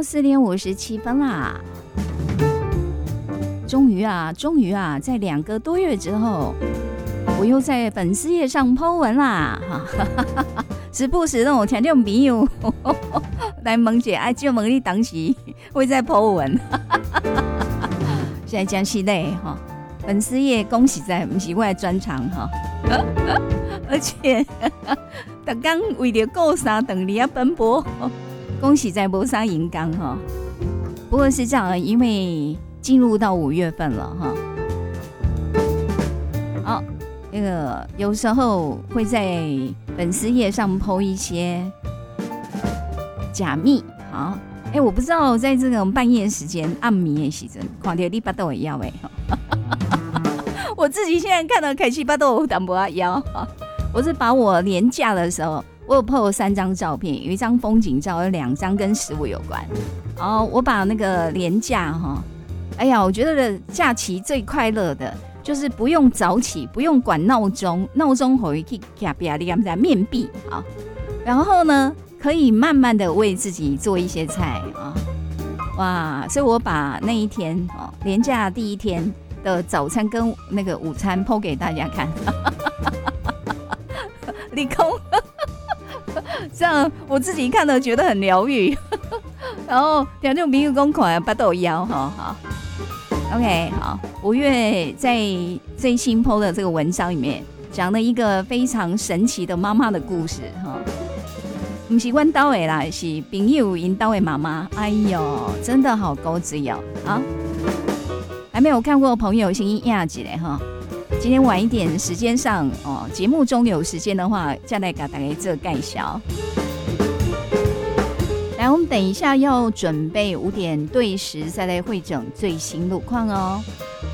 4点57分啦。终于啊，在2个多月之后，我又在粉丝页上 po 文啦。时不时让我听众朋友来问一下，就问你当时会在 po 文。现在真是累哈，粉丝页恭喜在不是我的专长哈，而且每天为了顾三顿里啊奔波，恭喜在没啥银刚哈。不过是这样，因为进入到5月份了哈。好，那个有时候会在粉丝页上 po 一些假密，好。我不知道在这种半夜时间暗迷的时阵，看到你巴肚会枵的。我自己现在看到开始巴肚有淡薄枵。我是把我连假的时候，我有 po 3张照片，有一张风景照，有2张跟食物有关。然后我把那个连假哈，哎呀，我觉得假期最快乐的就是不用早起，不用管闹钟，闹钟回去卡比亚你敢在面壁啊，然后呢？可以慢慢的为自己做一些菜啊，哇！所以我把那一天连假第1天的早餐跟那个午餐 po 给大家看，立空，这样我自己看了觉得很疗愈，然后听众朋友说看巴肚枵哈，好 ，OK， 好，5月在最新 po 的这个文章里面讲了一个非常神奇的妈妈的故事哈。不是阮家的啦，是朋友因家的妈妈。哎呦，真的好高质哦！啊，还没有看过的朋友先压起来哈。今天晚一点时间上哦，节目中有时间的话，再来给大家做介绍。来，我们等一下要准备5点对时再来汇整最新路况哦。